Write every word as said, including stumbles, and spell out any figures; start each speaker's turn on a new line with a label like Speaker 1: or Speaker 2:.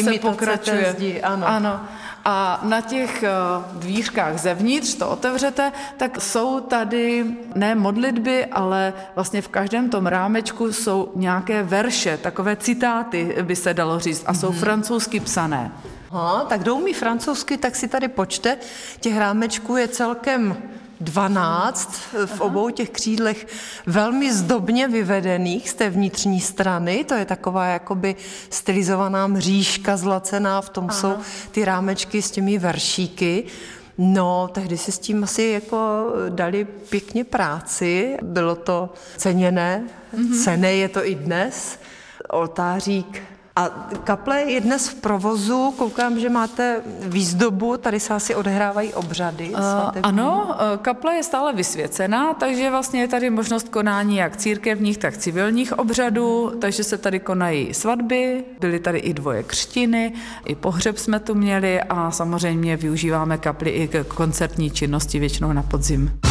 Speaker 1: zase pokračuje.
Speaker 2: Zdi, ano.
Speaker 1: ano. A na těch dvířkách zevnitř, to otevřete, tak jsou tady ne modlitby, ale vlastně v každém tom rámečku jsou nějaké verše, takové citáty by se dalo říct, a jsou mm-hmm. francouzsky psané.
Speaker 2: Aha, tak kdo umí francouzsky, tak si tady počte. Těch rámečků je celkem dvanáct v obou těch křídlech velmi zdobně vyvedených z té vnitřní strany. To je taková jakoby stylizovaná mřížka zlacená, v tom Aha. jsou ty rámečky s těmi veršíky. No, tehdy si s tím asi jako dali pěkně práci. Bylo to ceněné, mm-hmm. cenné je to i dnes. Oltářík. A kaple je dnes v provozu, koukám, že máte výzdobu, tady se asi odehrávají obřady.
Speaker 1: Uh, ano, kaple je stále vysvěcená, takže vlastně je tady možnost konání jak církevních, tak civilních obřadů, takže se tady konají svatby, byly tady i dvoje křtiny, i pohřeb jsme tu měli a samozřejmě využíváme kapli i k koncertní činnosti většinou na podzim.